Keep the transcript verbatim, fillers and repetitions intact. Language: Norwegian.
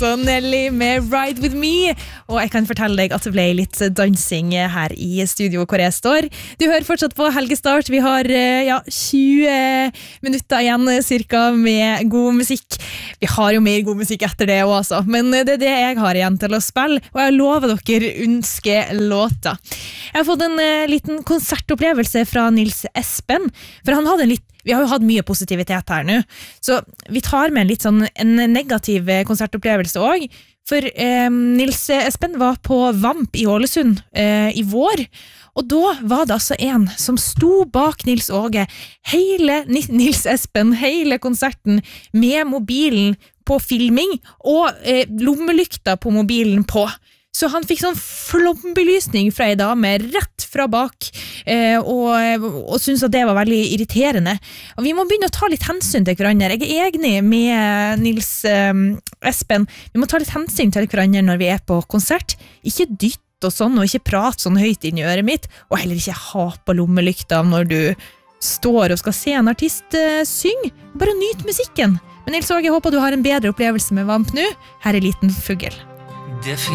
og Nelly med Ride With Me, og jeg kan fortelle deg at det ble litt dansing her i studio hvor jeg står. Du hører fortsatt på Helgestart, vi har ja, tjue minutter igjen cirka med god musikk. Vi har jo mer god musikk etter det også, men det er det jeg har igjen til å spille, og jeg lover dere ønske låter. Jeg har fått en uh, liten konsertopplevelse fra Nils Espen, for han hadde en litt vi har jo hatt mye positivitet her nå, så vi tar med en litt sånn en negativ konsertopplevelse også, for eh, Nils Espen var på Vamp i Ålesund eh, i vår, og da var det altså en som sto bak Nils Åge, hele Nils Espen, hele konserten, med mobilen på filming, og eh, lommelykta på mobilen på. Så han fikk sånn flombelysning fra en dame rett fra bak, eh, og, og syntes at det var veldig irriterende. Og vi må begynne å ta litt hensyn til hverandre. Jeg er enig med Nils eh, Espen. Vi må ta litt hensyn til hverandre når vi er på konsert. Ikke dytt og sånn, og ikke prat sånn høyt inn i øret mitt, og heller ikke ha på lommelykta når du står og skal se en artist eh, synge. Bare nyt musikken. Men Nils Åge, jeg håper du har en bedre opplevelse med Vamp nå. Her er Liten Fugl.